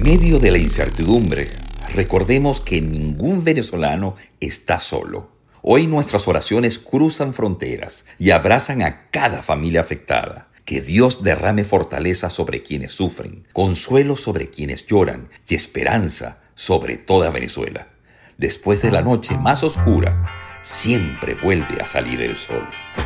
medio de la incertidumbre, recordemos que ningún venezolano está solo. Hoy nuestras oraciones cruzan fronteras y abrazan a cada familia afectada. Que Dios derrame fortaleza sobre quienes sufren, consuelo sobre quienes lloran y esperanza sobre toda Venezuela. Después de la noche más oscura, siempre vuelve a salir el sol.